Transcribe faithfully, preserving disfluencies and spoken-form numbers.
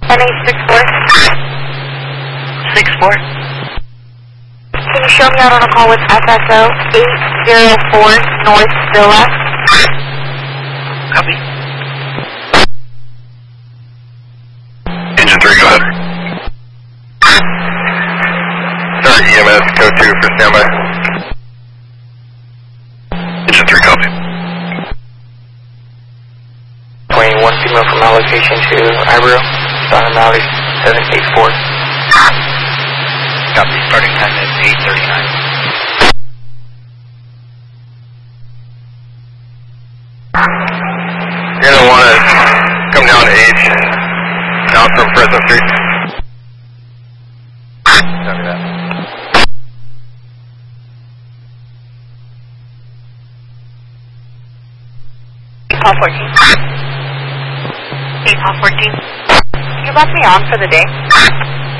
N eight six four. six four. Can you show me out on a call with F S O eight zero four North Villa? Copy. Engine three, go ahead. Start E M S, code two for standby. Engine three, copy. twenty-one female from our location to Ibero, Donna Malley, seven eight four. Copy. Starting time is eight thirty-nine. You're going to want to come down to H, down from Fresno Street. Copy that. Call fourteen. eight call fourteen. Can you left me on for the day?